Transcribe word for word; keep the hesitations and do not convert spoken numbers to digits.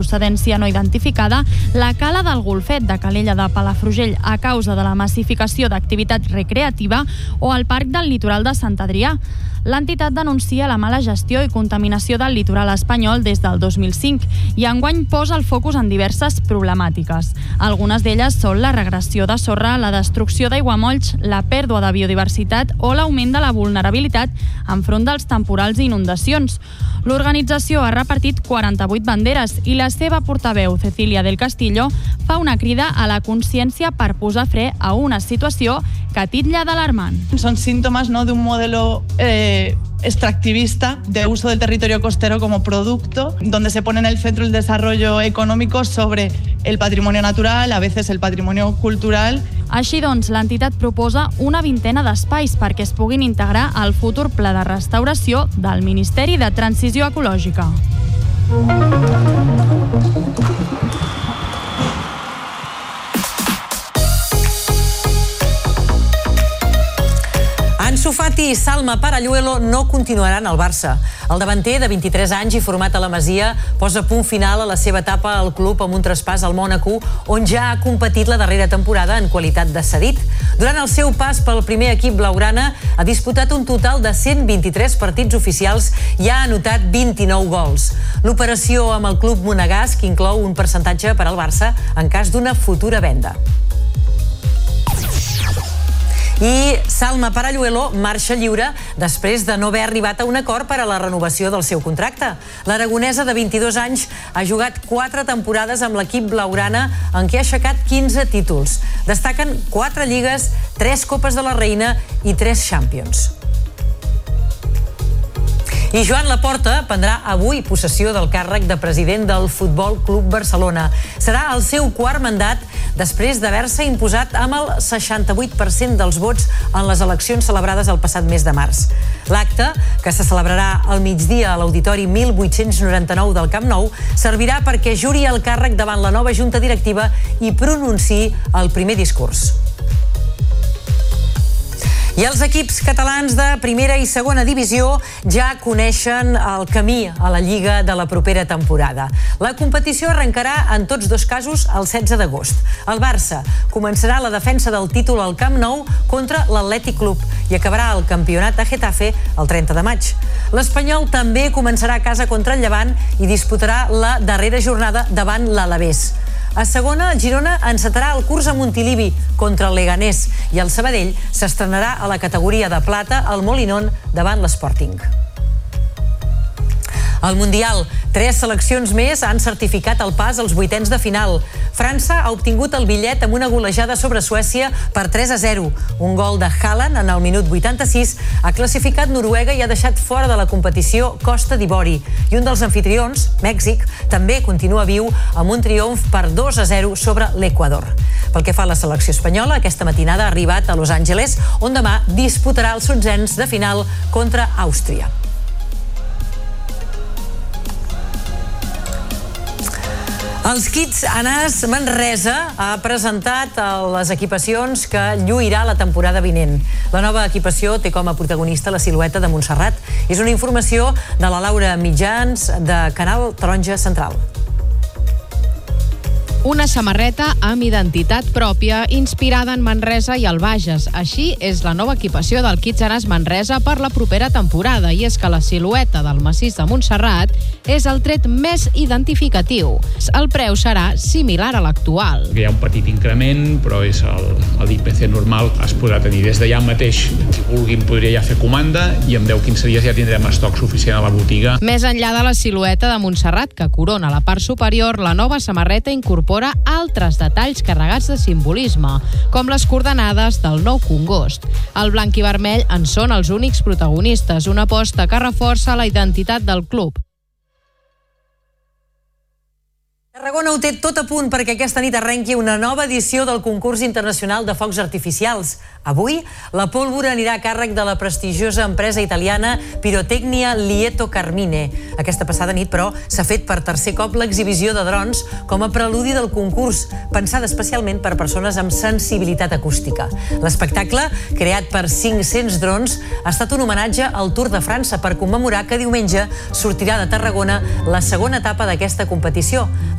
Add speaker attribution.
Speaker 1: procedència no identificada, la cala del Golfet de Calella de Palafrugell a causa de la massificació d'activitat recreativa o el Parc del Litoral de Sant Adrià. L'entitat denuncia la mala gestió i contaminació del litoral espanyol des del dos mil cinc i enguany posa el focus en diverses problemàtiques. Algunes d'elles són la regressió de sorra, la destrucció d'aiguamolls, la pèrdua de biodiversitat o l'augment de la vulnerabilitat enfront dels temporals i inundacions. L'organització ha repartit quaranta-vuit banderes i la seva portaveu, Cecilia del Castillo, fa una crida a la consciència per posar fre a una situació que titlla d'alarmant.
Speaker 2: Son síntomas, ¿no?, de un modelo eh, extractivista de uso del territorio costero como producto, donde se pone en el centro el desarrollo económico sobre el patrimonio natural, a veces el patrimonio cultural.
Speaker 1: Així doncs, l'entitat proposa una vintena d'espais perquè es puguin integrar al futur pla de restauració del Ministeri de Transició Ecològica.
Speaker 3: Ansu Fati i Salma Paralluelo no continuaran al Barça. El davanter, de vint-i-tres anys i format a la Masia, posa punt final a la seva etapa al club amb un traspàs al Mònaco, on ja ha competit la darrera temporada en qualitat de cedit. Durant el seu pas pel primer equip blaugrana, ha disputat un total de cent vint-i-tres partits oficials i ha anotat vint-i-nou gols. L'operació amb el club monegasc inclou un percentatge per al Barça en cas d'una futura venda. I Salma Paralluelo marxa lliure després de no haver arribat a un acord per a la renovació del seu contracte. L'aragonesa de vint-i-dos anys ha jugat quatre temporades amb l'equip blaugrana en què ha aixecat quinze títols. Destaquen quatre lligues, tres Copes de la Reina i tres Champions. I Joan Laporta prendrà avui possessió del càrrec de president del Futbol Club Barcelona. Serà el seu quart mandat després d'haver-se imposat amb el seixanta-vuit per cent dels vots en les eleccions celebrades el passat mes de març. L'acte, que se celebrarà al migdia a l'Auditori mil vuit-cents noranta-nou del Camp Nou, servirà perquè juri el càrrec davant la nova junta directiva i pronunciï el primer discurs. I els equips catalans de primera i segona divisió ja coneixen el camí a la Lliga de la propera temporada. La competició arrencarà en tots dos casos el setze d'agost. El Barça començarà la defensa del títol al Camp Nou contra l'Atlètic Club i acabarà el campionat a Getafe el trenta de maig. L'Espanyol també començarà a casa contra el Llevant i disputarà la darrera jornada davant l'Alavés. A segona, el Girona encetarà el curs a Montilivi contra el Leganés i el Sabadell s'estrenarà a la categoria de plata al Molinón davant l'Sporting. Al Mundial, tres seleccions més han certificat el pas als vuitens de final. França ha obtingut el bitllet amb una golejada sobre Suècia per tres a zero. Un gol de Haaland en el minut vuitanta-sis ha classificat Noruega i ha deixat fora de la competició Costa d'Ivori. I un dels anfitrions, Mèxic, també continua viu amb un triomf per dos a zero sobre l'Equador. Pel que fa a la selecció espanyola, aquesta matinada ha arribat a Los Angeles, on demà disputarà els onzens de final contra Àustria. Els Kids Anas Manresa ha presentat les equipacions que lluirà la temporada vinent. La nova equipació té com a protagonista la silueta de Montserrat. És una informació de la Laura Mitjans, de Canal Taronja Central.
Speaker 4: Una samarreta amb identitat pròpia inspirada en Manresa i el Bages. Així és la nova equipació del Kids Anas Manresa per la propera temporada, i és que la silueta del massís de Montserrat és el tret més identificatiu. El preu serà similar a l'actual.
Speaker 5: Hi ha un petit increment, però és l'I P C normal. Es podrà tenir des d'allà mateix. Si vulguin, podria ja fer comanda i en deu a quinze dies ja tindrem estoc suficient a la botiga.
Speaker 4: Més enllà de la silueta de Montserrat, que corona la part superior, la nova samarreta incorpora altres detalls carregats de simbolisme, com les coordenades del nou congost. El blanc i vermell en són els únics protagonistes, una aposta que reforça la identitat del club.
Speaker 3: Tarragona ho té tot a punt perquè aquesta nit arrenqui una nova edició del concurs internacional de focs artificials. Avui, la pólvora anirà a càrrec de la prestigiosa empresa italiana Pirotecnia Lieto Carmine. Aquesta passada nit, però, s'ha fet per tercer cop l'exhibició de drons com a preludi del concurs, pensada especialment per persones amb sensibilitat acústica. L'espectacle, creat per cinc-cents drons, ha estat un homenatge al Tour de França per commemorar que diumenge sortirà de Tarragona la segona etapa d'aquesta competició.